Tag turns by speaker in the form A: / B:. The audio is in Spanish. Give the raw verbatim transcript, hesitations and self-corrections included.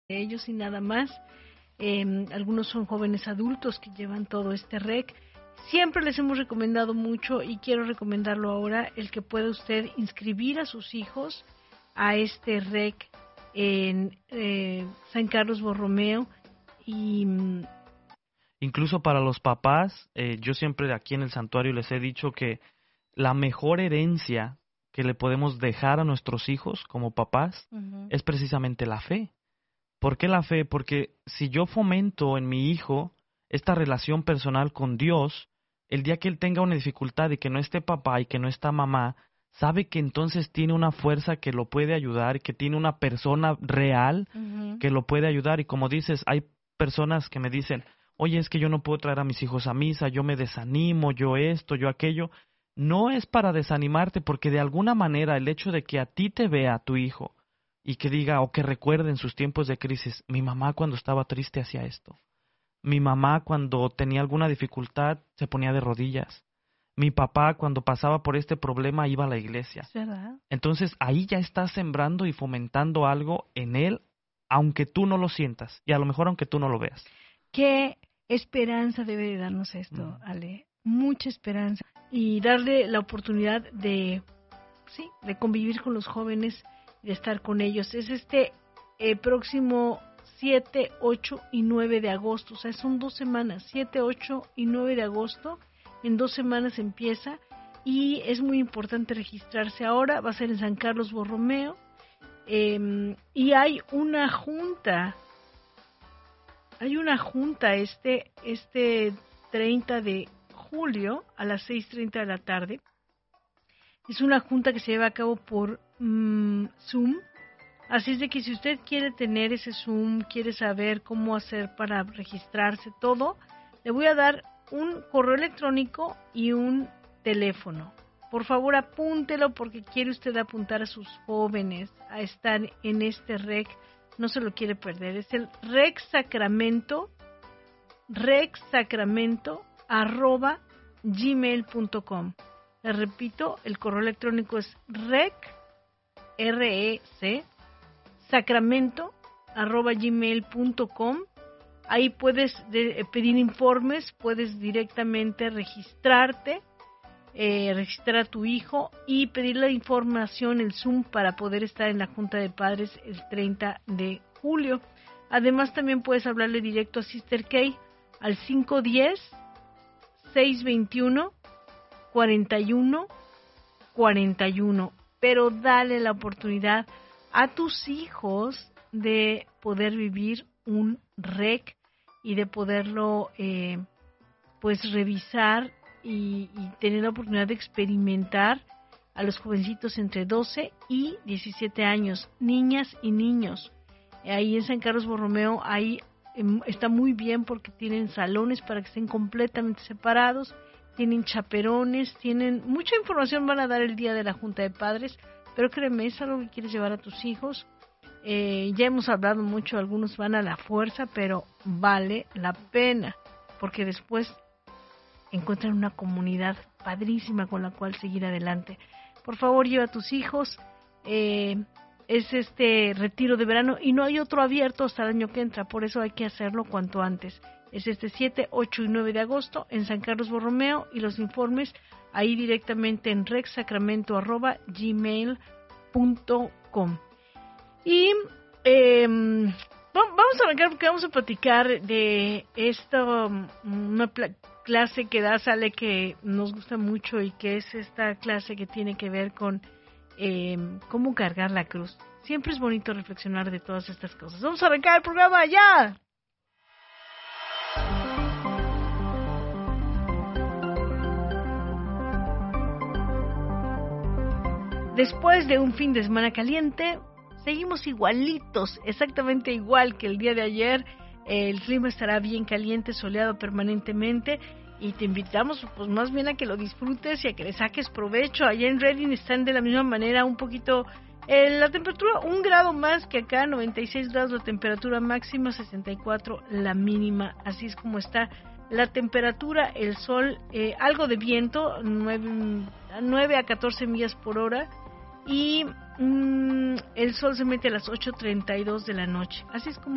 A: ellos y nada más. Eh, algunos son jóvenes adultos que llevan todo este R E C. Siempre les hemos recomendado mucho y quiero recomendarlo ahora, el que pueda usted inscribir a sus hijos a este R E C en eh, San Carlos Borromeo. Y
B: incluso para los papás, eh, yo siempre aquí en el santuario les he dicho que la mejor herencia que le podemos dejar a nuestros hijos como papás uh-huh. es precisamente la fe. ¿Por qué la fe? Porque si yo fomento en mi hijo esta relación personal con Dios, el día que él tenga una dificultad y que no esté papá y que no está mamá, sabe que entonces tiene una fuerza que lo puede ayudar, que tiene una persona real uh-huh. que lo puede ayudar. Y como dices, hay personas que me dicen, oye, es que yo no puedo traer a mis hijos a misa, yo me desanimo, yo esto, yo aquello. No es para desanimarte, porque de alguna manera el hecho de que a ti te vea tu hijo y que diga o que recuerde en sus tiempos de crisis, mi mamá cuando estaba triste hacía esto, mi mamá cuando tenía alguna dificultad se ponía de rodillas, mi papá cuando pasaba por este problema iba a la iglesia.
A: ¿Verdad?
B: Entonces ahí ya estás sembrando y fomentando algo en él, aunque tú no lo sientas y a lo mejor aunque tú no lo veas.
A: ¿Qué esperanza debe de darnos esto, mm. Ale? Mucha esperanza. Y darle la oportunidad de, sí, de convivir con los jóvenes, de estar con ellos. Es este eh, próximo siete, ocho y nueve de agosto, o sea, son dos semanas, siete, ocho y nueve de agosto, en dos semanas empieza, y es muy importante registrarse ahora. Va a ser en San Carlos Borromeo, eh, y hay una junta, hay una junta este, este treinta de julio a las seis treinta de la tarde. Es una junta que se lleva a cabo por mmm, Zoom, así es de que si usted quiere tener ese Zoom, quiere saber cómo hacer para registrarse, todo, le voy a dar un correo electrónico y un teléfono. Por favor, apúntelo, porque quiere usted apuntar a sus jóvenes a estar en este R E C, no se lo quiere perder. Es el REC Sacramento, REC Sacramento, arroba gmail punto com. Les repito, el correo electrónico es rec, R E C, sacramento, arroba gmail punto com. Ahí puedes de, pedir informes, puedes directamente registrarte, eh, registrar a tu hijo y pedir la información, el Zoom, para poder estar en la Junta de Padres el treinta de julio. Además, también puedes hablarle directo a Sister Kay al cinco uno cero, seis dos uno, cuatro uno cuatro uno, pero dale la oportunidad a tus hijos de poder vivir un R E C y de poderlo eh, pues revisar y, y tener la oportunidad de experimentar a los jovencitos entre doce y diecisiete años, niñas y niños. Ahí en San Carlos Borromeo, ahí eh, está muy bien porque tienen salones para que estén completamente separados, tienen chaperones, tienen mucha información, van a dar el día de la Junta de Padres, pero créeme, es algo que quieres llevar a tus hijos. Eh, ya hemos hablado mucho, algunos van a la fuerza, pero vale la pena, porque después encuentran una comunidad padrísima con la cual seguir adelante. Por favor, lleva a tus hijos. Eh, es este retiro de verano y no hay otro abierto hasta el año que entra, por eso hay que hacerlo cuanto antes. Es este siete, ocho y nueve de agosto en San Carlos Borromeo, y los informes ahí directamente en rec sacramento arroba gmail punto com. Y eh, vamos a arrancar porque vamos a platicar de esto, una pl- clase que da Sale que nos gusta mucho, y que es esta clase que tiene que ver con eh, cómo cargar la cruz. Siempre es bonito reflexionar de todas estas cosas. Vamos a arrancar el programa ya. Después de un fin de semana caliente, seguimos igualitos, exactamente igual que el día de ayer. El clima estará bien caliente, soleado permanentemente, y te invitamos pues más bien a que lo disfrutes y a que le saques provecho. Allá en Redding están de la misma manera, un poquito, eh, la temperatura un grado más que acá, noventa y seis grados la temperatura máxima, sesenta y cuatro la mínima. Así es como está la temperatura, el sol, eh, algo de viento, nueve a catorce millas por hora, y mmm, el sol se mete a las ocho treinta y dos de la noche. Así es como